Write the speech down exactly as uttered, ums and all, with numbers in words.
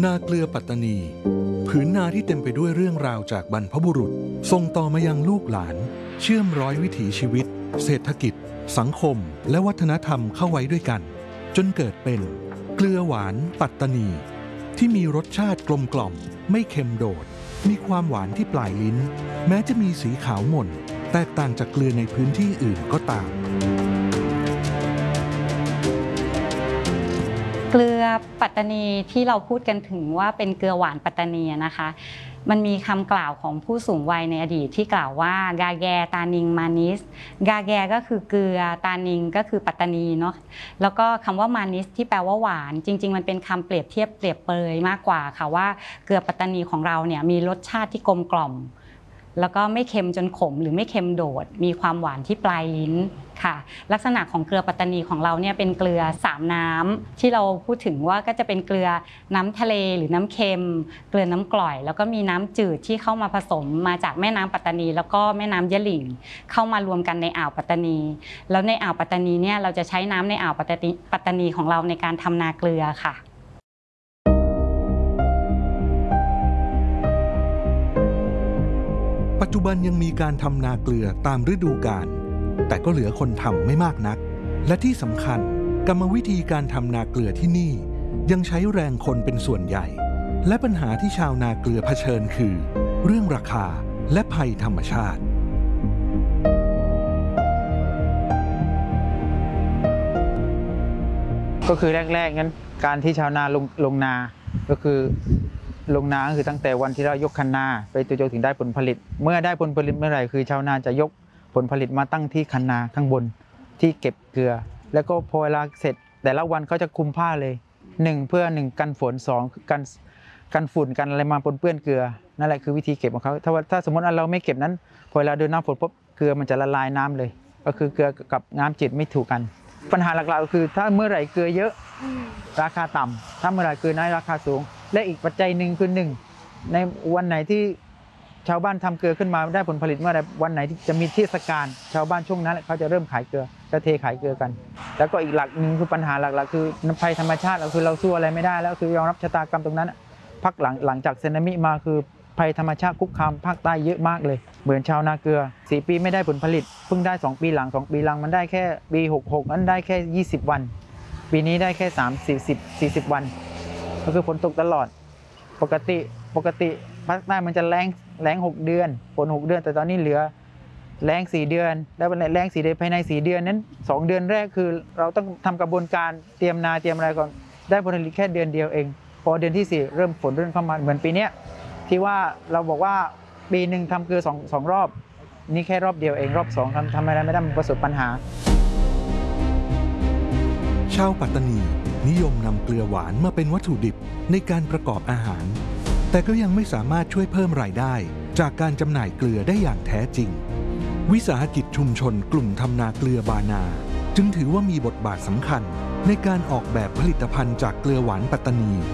นาเกลือปัตตานีผืนนาที่เต็มไปด้วยเรื่องราวจากบรรพบุรุษส่งต่อมายังลูกหลานเชื่อมร้อยวิถีชีวิตเศรษฐกิจสังคมและวัฒนธรรมเข้าไว้ด้วยกันจนเกิดเป็นเกลือหวานปัตตานีที่มีรสชาติกลมกล่อมไม่เค็มโดดมีความหวานที่ปลายลิ้นแม้จะมีสีขาวหม่นแตกต่างจากเกลือในพื้นที่อื่นก็ตามเกลือปัตตานีที่เราพูดกันถึงว่าเป็นเกลือหวานปัตตานีนะคะมันมีคำกล่าวของผู้สูงวัยในอดีตที่กล่าวว่ากาแกตานิงมานิสกาแกก็คือเกลือตานิงก็คือปัตตานีเนาะแล้วก็คำว่ามานิสที่แปลว่าหวานจริงๆมันเป็นคำเปรียบเทียบเปรียบเปรยมากกว่าค่ะว่าเกลือปัตตานีของเราเนี่ยมีรสชาติที่กลมกล่อมแล้วก็ไม่เค็มจนขมหรือไม่เค็มโดดมีความหวานที่ปลายลิ้นค่ะลักษณะของเกลือปัตตานีของเราเนี่ยเป็นเกลือสามน้ำที่เราพูดถึงว่าก็จะเป็นเกลือน้ำทะเลหรือน้ำเค็มเกลือน้ำกร่อยแล้วก็มีน้ำจืดที่เข้ามาผสมมาจากแม่น้ำปัตตานีแล้วก็แม่น้ำยะหลิ่งเข้ามารวมกันในอ่าวปัตตานีแล้วในอ่าวปัตตานีเนี่ยเราจะใช้น้ำในอ่าวปัตตานีปัตตานีของเราในการทำนาเกลือค่ะปัจจุบันยังมีการทำนาเกลือตามฤดูกาลแต่ก็เหลือคนทำไม่มากนักและที่สำคัญกรรมวิธีการทำนาเกลือที่นี่ยังใช้แรงคนเป็นส่วนใหญ่และปัญหาที่ชาวนาเกลือเผชิญคือเรื่องราคาและภัยธรรมชาติก็คือแรกๆงั้นการที่ชาวนาลงลงนาก็คือลงนาก็คือตั้งแต่วันที่เรายกคันนาไปจนถึงได้ผลผลิตเมื่อได้ผลผลิตเมื่อไหร่คือชาวนาจะยกผลผลิตมาตั้งที่คันนาข้างบนที่เก็บเกลือแล้วก็พอเวลาเสร็จแต่ละวันเขาจะคุมผ้าเลยหนึ่งเพื่อหนึ่งกันฝนสองกันกันฝุ่นกันอะไรมาปนเปื้อนเกลือนั่นแหละคือวิธีเก็บของเขาถ้าว่าถ้าสมมติเราไม่เก็บนั้นพอเวลาโดนน้ำฝนปุ๊บเกลือมันจะละลายน้ำเลยก็คือเกลือกับน้ำจืดไม่ถูกกันปัญหาหลักๆก็คือถ้าเมื่อไหร่เกลือเยอะราคาต่ำถ้าเมื่อไหร่เกลือน้อยราคาสูงและอีกปัจจัยหนึ่งคือหนึ่งในวันไหนที่ชาวบ้านทำเกลือขึ้นมาได้ผลผลิตเมื่อไรวันไหนที่จะมีเทศกาลชาวบ้านช่วงนั้นเขาจะเริ่มขายเกลือจะเทขายเกลือกันแล้วก็อีกหลักหนึ่งคือปัญหาหลักๆคือภัยธรรมชาติเราคือเราสู้อะไรไม่ได้แล้วคือยอมรับชะตากรรมตรงนั้นพักหลังหลังจากสึนามิมาคือภัยธรรมชาติคุกคามภาคใต้เยอะมากเลยเหมือนชาวนาเกลือสี่ปีไม่ได้ผลผลิตเพิ่งได้สองปีหลังสองปีหลังมันได้แค่ปีหกสิบหกนั้นได้แค่ยี่สิบวันปีนี้ได้แค่สามสิบ สี่สิบ สี่สิบวันก็คือฝนตกตลอดปกติปกติภาคใต้มันจะแล้งแล้งหกเดือนฝนหกเดือนแต่ตอนนี้เหลือแล้งสี่เดือนแล้วแล้งสี่เดือนภายในสี่เดือนนั้นสองเดือนแรกคือเราต้องทำกระบวนการเตรียมนาเตรียมอะไรก่อนได้ผลผลิตแค่เดือนเดียวเองพอเดือนที่สี่เริ่มฝนเริ่มเข้ามาเหมือนปีนี้ที่ว่าเราบอกว่าปีหนึ่งทำเกลือสองสองรอบนี่แค่รอบเดียวเองรอบสองทำทำอะไรไม่ได้มันประสบปัญหาชาวปัตตานีนิยมนำเกลือหวานมาเป็นวัตถุดิบในการประกอบอาหารแต่ก็ยังไม่สามารถช่วยเพิ่มรายได้จากการจำหน่ายเกลือได้อย่างแท้จริงวิสาหกิจชุมชนกลุ่มทำนาเกลือบานาจึงถือว่ามีบทบาทสำคัญในการออกแบบผลิตภัณฑ์จากเกลือหวานปัตตานี